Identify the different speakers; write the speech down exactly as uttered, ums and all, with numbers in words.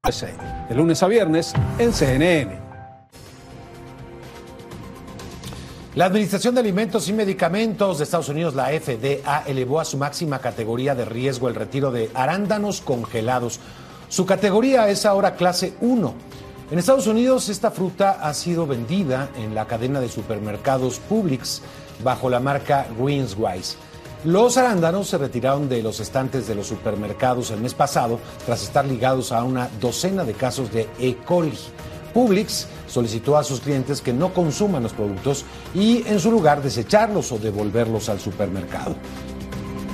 Speaker 1: De lunes a viernes en C N N.
Speaker 2: La Administración de Alimentos y Medicamentos de Estados Unidos, la F D A, elevó a su máxima categoría de riesgo el retiro de arándanos congelados. Su categoría es ahora clase uno. En Estados Unidos, esta fruta ha sido vendida en la cadena de supermercados Publix bajo la marca Greenswise. Los arándanos se retiraron de los estantes de los supermercados el mes pasado tras estar ligados a una docena de casos de E. coli. Publix solicitó a sus clientes que no consuman los productos y en su lugar desecharlos o devolverlos al supermercado.